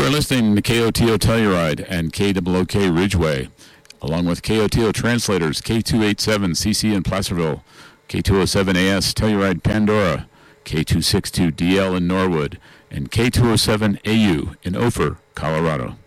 are listening to KOTO Telluride and KOOK Ridgeway, along with KOTO translators K287CC in Placerville, K207AS Telluride Pandora, K262DL in Norwood, and K207AU in Ophir, Colorado.